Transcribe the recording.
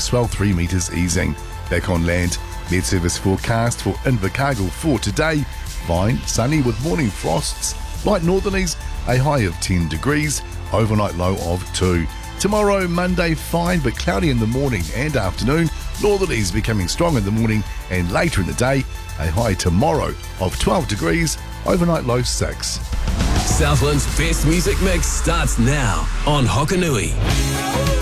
swell 3 metres easing. Back on land, Met Service forecast for Invercargill for today. Fine, sunny with morning frosts. Light northerlies, a high of 10 degrees, overnight low of 2. Tomorrow, Monday, fine but cloudy in the morning and afternoon. Northerlies becoming strong in the morning and later in the day. A high tomorrow of 12 degrees, overnight low 6. Southland's best music mix starts now on Hokanui.